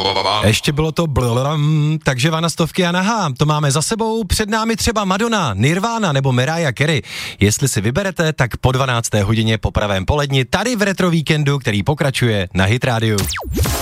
Ještě bylo to takže vanastovky a nahá. To máme za sebou, před námi třeba Madonna, Nirvana nebo Mariah Carey. Jestli si vyberete, tak po 12. hodině po pravém poledni tady v Retro Víkendu, který pokračuje na Hit Radio.